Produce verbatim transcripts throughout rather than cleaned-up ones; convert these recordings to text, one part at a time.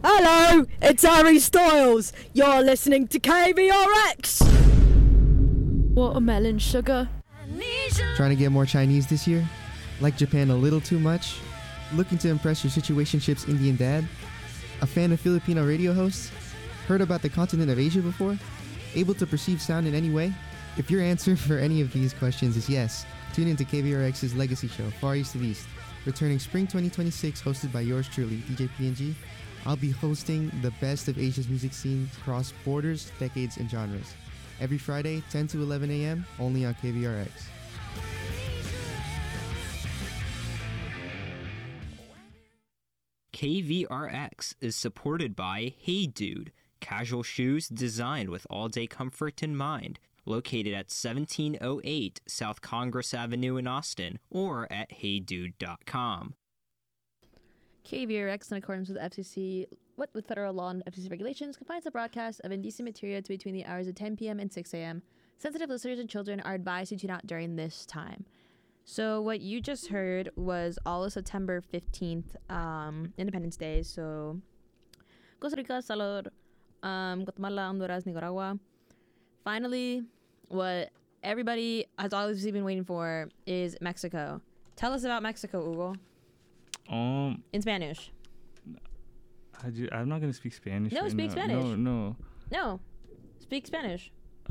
Hello, it's Harry Styles. You're listening to K V R X. Watermelon sugar. Trying to get more Chinese this year? Like Japan a little too much? Looking to impress your situationship's Indian dad? A fan of Filipino radio hosts? Heard about the continent of Asia before? Able to perceive sound in any way? If your answer for any of these questions is yes, tune into K V R X's legacy show, Far East to East, returning spring twenty twenty-six, hosted by yours truly, D J P N G. I'll be hosting the best of Asia's music scene across borders, decades, and genres. Every Friday, ten to eleven a.m., only on K V R X. K V R X is supported by Hey Dude, casual shoes designed with all-day comfort in mind. Located at seventeen oh eight South Congress Avenue in Austin, or at hey dude dot com. K V R X, in accordance with F C C, what with federal law and F C C regulations, confines the broadcast of indecent material to between the hours of ten p.m. and six a.m. Sensitive listeners and children are advised to tune out during this time. So what you just heard was all of September fifteenth, um, Independence Day. So Costa Rica, Salvador, um, Guatemala, Honduras, Nicaragua. Finally, what everybody has always been waiting for is Mexico. Tell us about Mexico, Hugo. Um, in Spanish. I ju- I'm not gonna speak Spanish. No, right speak now. Spanish. No, no. No, speak Spanish.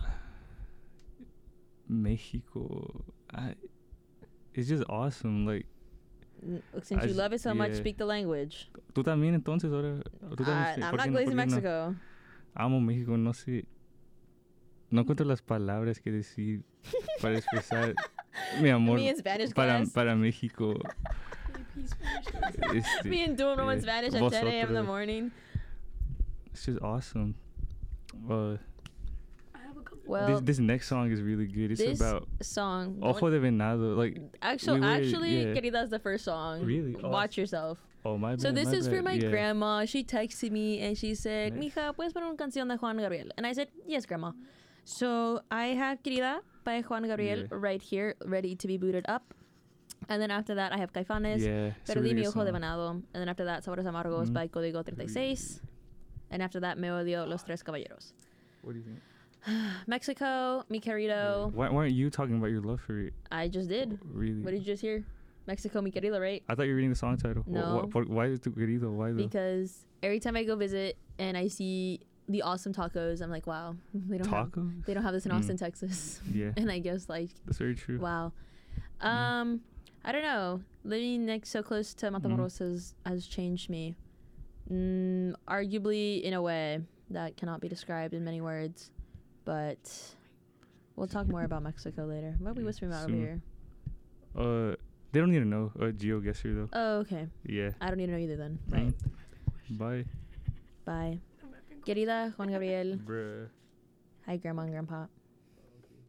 Mexico, I, it's just awesome. Like, since I you love it so yeah. much, speak the language. Tú también entonces ahora. Tú también, Uh, I'm not going to Mexico. No? Amo México, no sé. No encuentro las palabras que decir para expresar mi amor Me in Spanish para, class. para México. Este, Me and doing yeah. in Spanish at ten a.m. in the morning. It's just awesome. Uh, Well, this, this next song is really good. It's this about song. Ojo de Venado. Like, actually, we were, actually, yeah. Querida's the first song. Really? Watch yourself. Oh, my bad. So this my is bad. for my yeah. grandma. She texted me and she said, Nice. "Mija, ¿puedes poner una canción de Juan Gabriel?" And I said, "Yes, grandma." So I have Querida by Juan Gabriel Yeah. right here, ready to be booted up. And then after that, I have Caifanes, Yeah, it's a Perdí really mi good ojo de song. venado. And then after that, Sabores Amargos Mhm. by Código thirty-seis. And after that, Me odio los tres caballeros. What do you think? Mexico, mi querido. Why, why aren't you talking about your love for it? I just did. Really? What did you just hear? Mexico, mi querido, right? I thought you were reading the song title. Wh- No. wh- por- why is it querido? Why though? Because every time I go visit and I see the awesome tacos, I'm like, wow, they don't have Tacos? they don't have this in Mm. Austin, Texas. Yeah. And I guess like, That's very true. wow. Um, I don't know. Living next so close to Matamoros has, has changed me. Mm, arguably in a way that cannot be described in many words. But we'll talk more about Mexico later. What are we Yeah, whispering about soon. over here? Uh, they don't need to know. Uh, GeoGuessr though. Oh, okay. Yeah. I don't need to know either then. Mhm. Bye. Bye. Querida, Juan Gabriel. Bruh. Hi, Grandma and Grandpa.